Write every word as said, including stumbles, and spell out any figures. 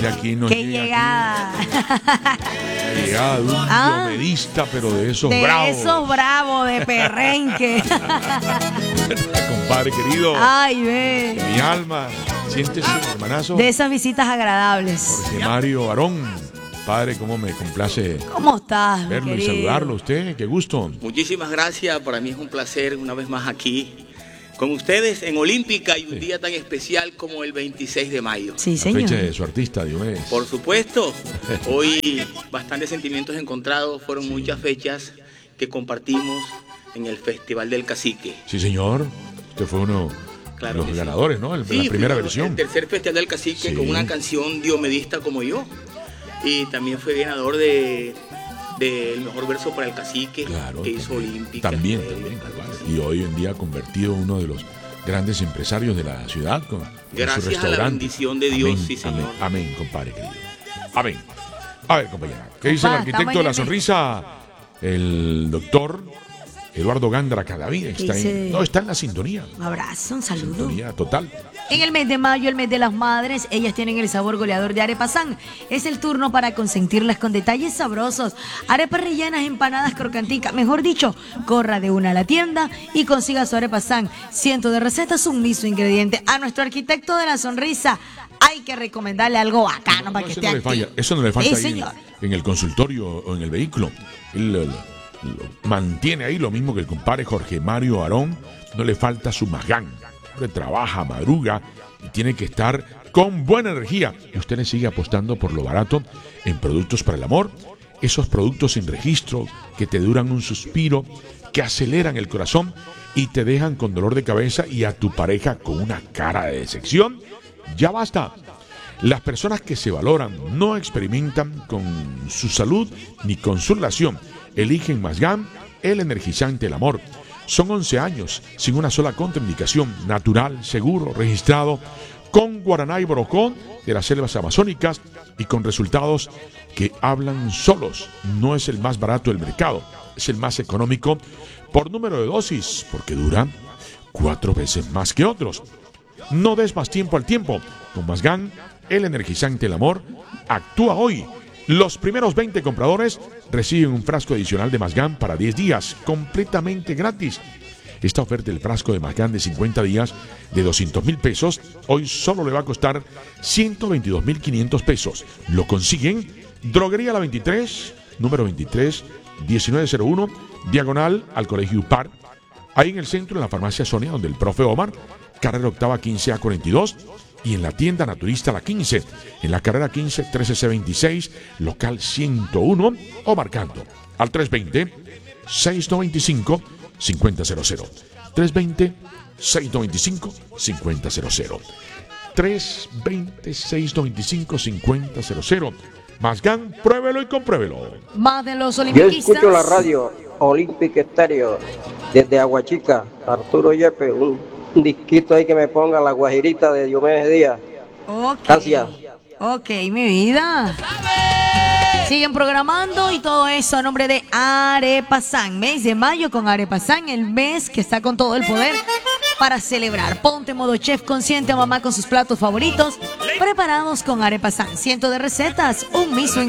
De aquí no ¡Qué llega llegada! Aquí. Llegada de un Ah, diomedista, pero de esos de bravos. esos bravos de perrenque. Compadre querido. Ay, ve. Mi alma. Siéntese, hermanazo. De esas visitas agradables. Jorge Mario Barón. Padre, cómo me complace ¿Cómo estás, mi verlo y querido? saludarlo a usted. Qué gusto. Muchísimas gracias, para mí es un placer una vez más aquí con ustedes en Olímpica y un Sí. día tan especial como el veintiséis de mayo. Sí, La señor. fecha de su artista, Diomedes. Por supuesto, hoy bastantes sentimientos encontrados, fueron muchas fechas que compartimos en el Festival del Cacique. Sí, señor. Usted fue uno Claro de los que sí. ganadores, ¿no? El- Sí, la primera fui versión. El tercer Festival del Cacique Sí. con una canción diomedista como yo. Y también fue ganador de del mejor verso para el Cacique Claro. que hizo Olímpica. También, Eh, también. claro claro. que sí. Y hoy en día convertido en uno de los grandes empresarios de la ciudad. Con, con su Gracias a la restaurante. bendición de Dios, Amén, sí, señor. Amén, amén, compadre querido. Amén. A ver, compañera. ¿Qué dice el Compa, arquitecto estamos de la en el- sonrisa? El doctor Eduardo Gándara Cadavid. Está dice? en, no, está en la sintonía. Un abrazo, un saludo. Sintonía total. En el mes de mayo, el mes de las madres, ellas tienen el sabor goleador de Arepasán. Es el turno para consentirlas con detalles sabrosos. Arepas rellenas, empanadas crocanticas. Mejor dicho, corra de una a la tienda y consiga su Arepasán. Cientos de recetas, un mismo ingrediente. A nuestro arquitecto de la sonrisa hay que recomendarle algo bacano No, para no, que eso, esté no le activo. falla, eso no le falta Sí, ahí en, señor. en el consultorio o en el vehículo. Él lo, lo- lo mantiene ahí lo mismo que el compadre Jorge Mario Arón. No le falta su magán. Hombre, trabaja, madruga y tiene que estar con buena energía. Y usted le sigue apostando por lo barato en productos para el amor. Esos productos sin registro que te duran un suspiro, que aceleran el corazón y te dejan con dolor de cabeza y a tu pareja con una cara de decepción. Ya basta. Las personas que se valoran no experimentan con su salud ni con su relación. Eligen Masgan, el energizante del amor. Son once años sin una sola contraindicación, natural, seguro, registrado, con guaraná y borocón de las selvas amazónicas y con resultados que hablan solos. No es el más barato del mercado, es el más económico por número de dosis, porque dura cuatro veces más que otros. No des más tiempo al tiempo. Con Masgan, el energizante del amor, actúa hoy. Los primeros veinte compradores reciben un frasco adicional de Masgan para diez días, completamente gratis. Esta oferta del frasco de Masgan de cincuenta días de doscientos mil pesos, hoy solo le va a costar ciento veintidós mil quinientos pesos. Lo consiguen Droguería La veintitrés, número veintitrés, diecinueve cero uno, diagonal al Colegio UPAR. Ahí en el centro, en la farmacia Sonia, donde el profe Omar, carrera octava quince A cuarenta y dos, y en la tienda naturista La quince, en la carrera quince trece C veintiséis, local ciento uno, o marcando al tres veinte, seis noventa y cinco, cincuenta cero cero. tres veinte, seis noventa y cinco, cincuenta cero cero. tres veinte, seis noventa y cinco, cincuenta cero cero. Masgan, pruébelo y compruébelo. Más de los Yo olimpiquistas. escucho la radio Olympic Estéreo desde Aguachica, Arturo Yepes, un, un disquito ahí que me ponga la guajirita de Diomedes Díaz. Ok. Gracias. Ok, mi vida. Siguen programando y todo eso a nombre de Arepasán. Mes de mayo con Arepasán, el mes que está con todo el poder para celebrar. Ponte modo chef consciente a mamá con sus platos favoritos, preparados con Arepasán. Cientos de recetas, un mismo ingrediente.